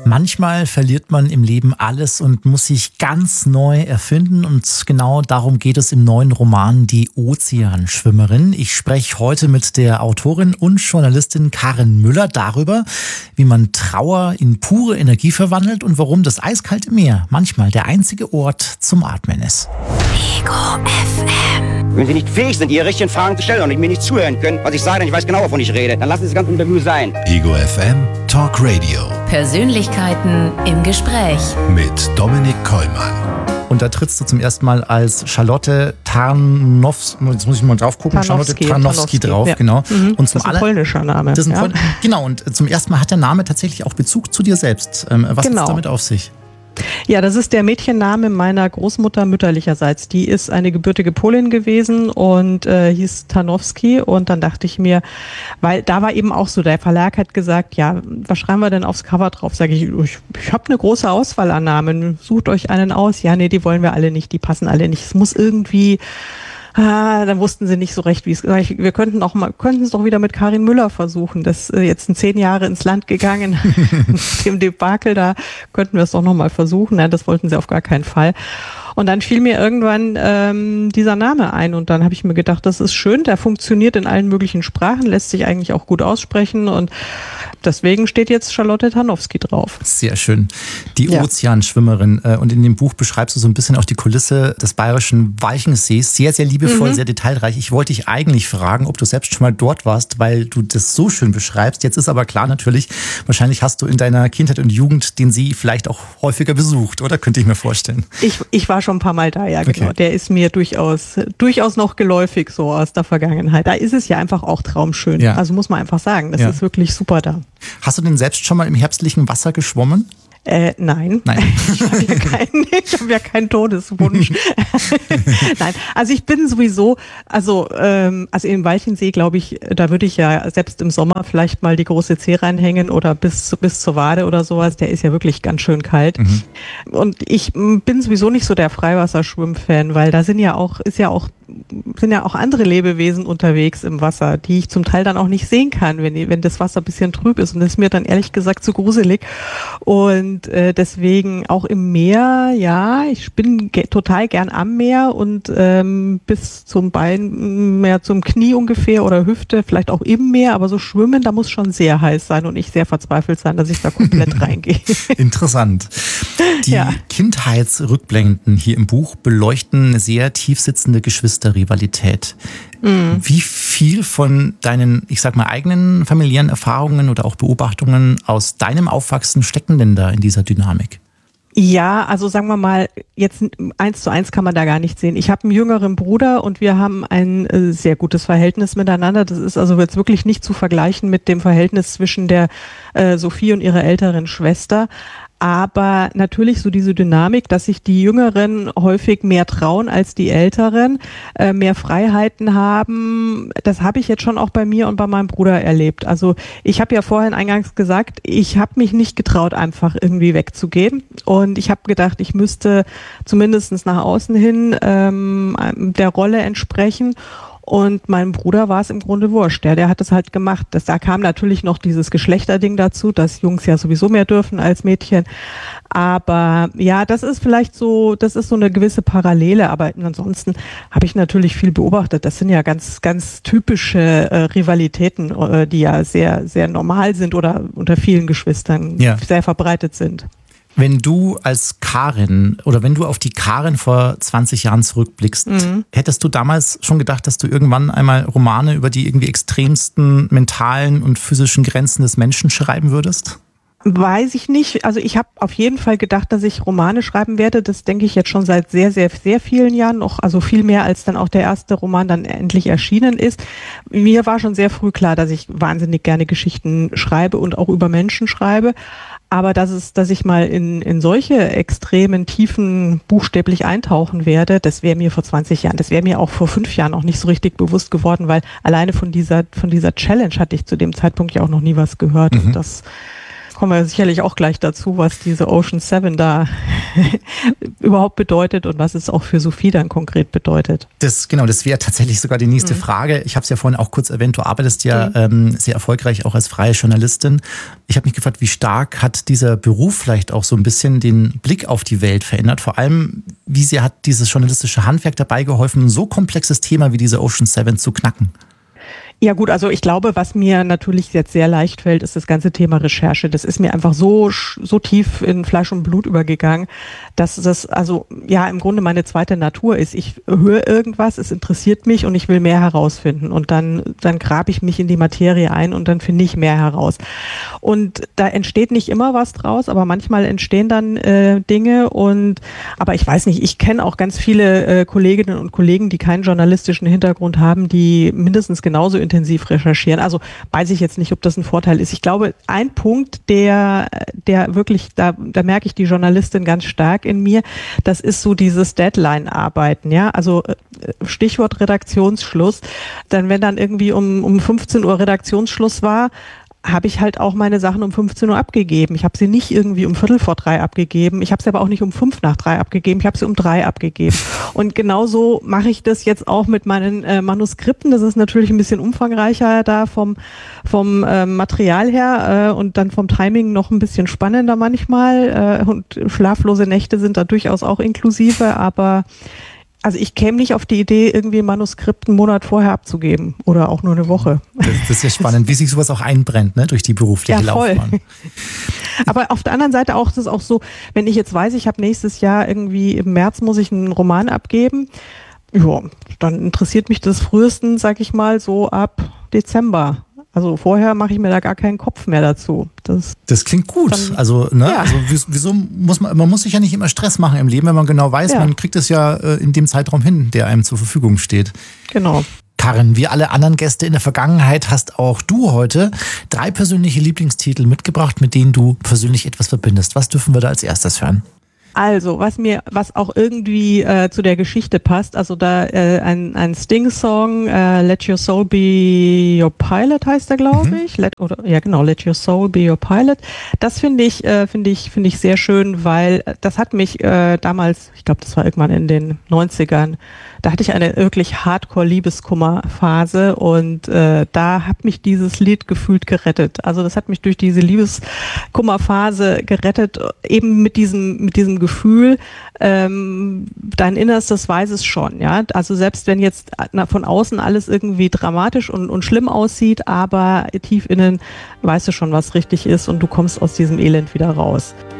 Manchmal verliert man im Leben alles und muss sich ganz neu erfinden und genau darum geht es im neuen Roman Die Ozeanschwimmerin. Ich spreche heute mit der Autorin und Journalistin Karin Müller darüber, wie man Trauer in pure Energie verwandelt und warum das eiskalte Meer manchmal der einzige Ort zum Atmen ist. Ego FM. Wenn Sie nicht fähig sind, Ihre richtigen Fragen zu stellen und mir nicht zuhören können, was ich sage, und ich weiß genau, wovon ich rede, dann lassen Sie das ganze Interview sein. Ego FM Talk Radio. Persönlichkeiten im Gespräch. Mit Dominik Kollmann. Und da trittst du zum ersten Mal als Charlotte Tarnowski, jetzt muss ich mal drauf gucken, Charlotte Tarnowski drauf, ja. Genau. Mhm. Und das ist ein polnischer Name. Das ist ein genau, und zum ersten Mal hat der Name tatsächlich auch Bezug zu dir selbst. Was hat es damit auf sich? Ja, das ist der Mädchenname meiner Großmutter mütterlicherseits. Die ist eine gebürtige Polin gewesen und hieß Tarnowski. Und dann dachte ich mir, weil da war eben auch so, der Verlag hat gesagt, ja, was schreiben wir denn aufs Cover drauf? Sage ich habe eine große Auswahl an Namen. Sucht euch einen aus. Ja, nee, die wollen wir alle nicht, die passen alle nicht. Es muss irgendwie... dann wussten sie nicht so recht, wie es. Wir könnten es doch wieder mit Karin Müller versuchen. Das jetzt sind 10 Jahre ins Land gegangen, dem Debakel, da könnten wir es doch nochmal versuchen. Ja, das wollten sie auf gar keinen Fall. Und dann fiel mir irgendwann dieser Name ein und dann habe ich mir gedacht, das ist schön, der funktioniert in allen möglichen Sprachen, lässt sich eigentlich auch gut aussprechen und deswegen steht jetzt Charlotte Tarnowski drauf. Sehr schön. Die Ozeanschwimmerin. Und in dem Buch beschreibst du so ein bisschen auch die Kulisse des bayerischen Walchensees. Sehr, sehr liebevoll, sehr detailreich. Ich wollte dich eigentlich fragen, ob du selbst schon mal dort warst, weil du das so schön beschreibst. Jetzt ist aber klar natürlich, wahrscheinlich hast du in deiner Kindheit und Jugend den See vielleicht auch häufiger besucht, oder? Könnte ich mir vorstellen. Ich war schon ein paar Mal da, ja, genau. Okay. Der ist mir durchaus noch geläufig so aus der Vergangenheit. Da ist es ja einfach auch traumschön. Ja. Also muss man einfach sagen, das ist wirklich super da. Hast du denn selbst schon mal im herbstlichen Wasser geschwommen? Nein. Ich habe ja keinen Todeswunsch. Nein, also ich bin sowieso, also im Walchensee, glaube ich, da würde ich ja selbst im Sommer vielleicht mal die große Zeh reinhängen oder bis zur Wade oder sowas. Der ist ja wirklich ganz schön kalt. Mhm. Und ich bin sowieso nicht so der Freiwasserschwimm-Fan, weil da sind ja auch andere Lebewesen unterwegs im Wasser, die ich zum Teil dann auch nicht sehen kann, wenn das Wasser ein bisschen trüb ist. Und das ist mir dann ehrlich gesagt zu gruselig. Und deswegen auch im Meer, ja, ich bin total gern am Meer und bis zum Bein, mehr zum Knie ungefähr oder Hüfte, vielleicht auch im Meer, aber so schwimmen, da muss schon sehr heiß sein und ich sehr verzweifelt sein, dass ich da komplett reingehe. Interessant. Die Kindheitsrückblenden hier im Buch beleuchten eine sehr tiefsitzende Geschwisterrivalität. Mhm. Wie viel von deinen, ich sag mal, eigenen familiären Erfahrungen oder auch Beobachtungen aus deinem Aufwachsen stecken denn da in dieser Dynamik? Ja, also sagen wir mal, jetzt 1:1 kann man da gar nicht sehen. Ich habe einen jüngeren Bruder und wir haben ein sehr gutes Verhältnis miteinander. Das ist also jetzt wirklich nicht zu vergleichen mit dem Verhältnis zwischen der Sophie und ihrer älteren Schwester. Aber natürlich so diese Dynamik, dass sich die Jüngeren häufig mehr trauen als die Älteren, mehr Freiheiten haben, das habe ich jetzt schon auch bei mir und bei meinem Bruder erlebt. Also ich habe ja vorhin eingangs gesagt, ich habe mich nicht getraut, einfach irgendwie wegzugehen. Und ich habe gedacht, ich müsste zumindest nach außen hin der Rolle entsprechen. Und meinem Bruder war es im Grunde wurscht. Der hat es halt gemacht. Da kam natürlich noch dieses Geschlechterding dazu, dass Jungs ja sowieso mehr dürfen als Mädchen. Aber ja, das ist so eine gewisse Parallele. Aber ansonsten habe ich natürlich viel beobachtet. Das sind ja ganz, ganz typische Rivalitäten, die ja sehr, sehr normal sind oder unter vielen Geschwistern sehr verbreitet sind. Wenn du als Karin oder wenn du auf die Karin vor 20 Jahren zurückblickst, hättest du damals schon gedacht, dass du irgendwann einmal Romane über die irgendwie extremsten mentalen und physischen Grenzen des Menschen schreiben würdest? Weiß ich nicht. Also ich habe auf jeden Fall gedacht, dass ich Romane schreiben werde. Das denke ich jetzt schon seit sehr, sehr, sehr vielen Jahren noch. Also viel mehr, als dann auch der erste Roman dann endlich erschienen ist. Mir war schon sehr früh klar, dass ich wahnsinnig gerne Geschichten schreibe und auch über Menschen schreibe. Aber dass ich mal in solche extremen Tiefen buchstäblich eintauchen werde, das wäre mir vor 20 Jahren, das wäre mir auch vor 5 Jahren auch nicht so richtig bewusst geworden, weil alleine von dieser Challenge hatte ich zu dem Zeitpunkt ja auch noch nie was gehört. Und das kommen wir sicherlich auch gleich dazu, was diese Ocean 7 da überhaupt bedeutet und was es auch für Sophie dann konkret bedeutet. Das wäre tatsächlich sogar die nächste Frage. Ich habe es ja vorhin auch kurz erwähnt, du arbeitest ja sehr erfolgreich auch als freie Journalistin. Ich habe mich gefragt, wie stark hat dieser Beruf vielleicht auch so ein bisschen den Blick auf die Welt verändert? Vor allem, wie sehr hat dieses journalistische Handwerk dabei geholfen, ein so komplexes Thema wie diese Ocean 7 zu knacken? Ja gut, also ich glaube, was mir natürlich jetzt sehr leicht fällt, ist das ganze Thema Recherche. Das ist mir einfach so tief in Fleisch und Blut übergegangen, dass das also ja im Grunde meine zweite Natur ist. Ich höre irgendwas, es interessiert mich und ich will mehr herausfinden. Und dann grabe ich mich in die Materie ein und dann finde ich mehr heraus. Und da entsteht nicht immer was draus, aber manchmal entstehen dann Dinge. Aber ich weiß nicht, ich kenne auch ganz viele Kolleginnen und Kollegen, die keinen journalistischen Hintergrund haben, die mindestens genauso intensiv recherchieren. Also weiß ich jetzt nicht, ob das ein Vorteil ist. Ich glaube, ein Punkt, der wirklich, da merke ich die Journalistin ganz stark in mir, das ist so dieses Deadline-Arbeiten, ja. Also Stichwort Redaktionsschluss. Dann, wenn dann irgendwie um 15 Uhr Redaktionsschluss war, habe ich halt auch meine Sachen um 15 Uhr abgegeben. Ich habe sie nicht irgendwie um 2:45 abgegeben. Ich habe sie aber auch nicht um 2:05 abgegeben. Ich habe sie um 3 abgegeben. Und genauso mache ich das jetzt auch mit meinen Manuskripten. Das ist natürlich ein bisschen umfangreicher da vom Material her und dann vom Timing noch ein bisschen spannender manchmal. Und schlaflose Nächte sind da durchaus auch inklusive, aber also ich käme nicht auf die Idee, irgendwie ein Manuskript einen Monat vorher abzugeben oder auch nur eine Woche. Das ist ja spannend, wie sich sowas auch einbrennt, ne, durch die berufliche Laufbahn. Aber auf der anderen Seite auch, das ist auch so, wenn ich jetzt weiß, ich habe nächstes Jahr irgendwie im März muss ich einen Roman abgeben, ja, dann interessiert mich das frühestens, sag ich mal, so ab Dezember. Also vorher mache ich mir da gar keinen Kopf mehr dazu. Das klingt gut. Also wieso muss man muss sich ja nicht immer Stress machen im Leben, wenn man genau weiß, man kriegt es ja in dem Zeitraum hin, der einem zur Verfügung steht. Genau. Karin, wie alle anderen Gäste in der Vergangenheit hast auch du heute 3 persönliche Lieblingstitel mitgebracht, mit denen du persönlich etwas verbindest. Was dürfen wir da als erstes hören? Also, was auch irgendwie zu der Geschichte passt, also da ein Sting-Song, Let Your Soul Be Your Pilot heißt der, glaube ich. Let Your Soul Be Your Pilot. Das finde ich sehr schön, weil das hat mich damals, ich glaube, das war irgendwann in den 90ern, da hatte ich eine wirklich Hardcore-Liebeskummer-Phase und da hat mich dieses Lied gefühlt gerettet. Also das hat mich durch diese Liebeskummer-Phase gerettet, eben mit diesem Gefühl, dein Innerstes weiß es schon, ja. Also selbst wenn jetzt von außen alles irgendwie dramatisch und schlimm aussieht, aber tief innen weißt du schon, was richtig ist und du kommst aus diesem Elend wieder raus.